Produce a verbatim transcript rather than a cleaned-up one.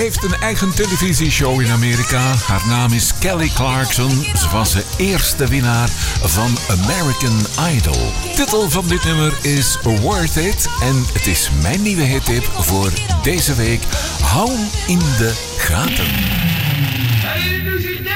heeft een eigen televisieshow in Amerika. Haar naam is Kelly Clarkson. Ze was de eerste winnaar van American Idol. Titel van dit nummer is Worth It. En het is mijn nieuwe hittip voor deze week. Hou hem in de gaten.